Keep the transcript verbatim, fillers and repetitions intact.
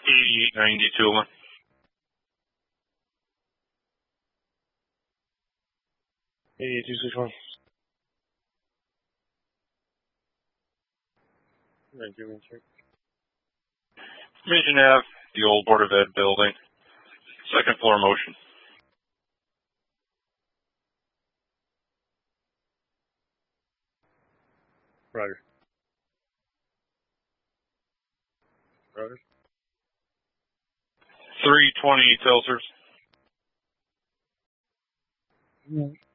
eighty-eight ninety-two. eighty-eight two sixty-one. Thank you, thank you. Mission Ave, the old Board of Ed building. Second floor motion. Roger. Roger. three twenty Tilsers. Mm-hmm.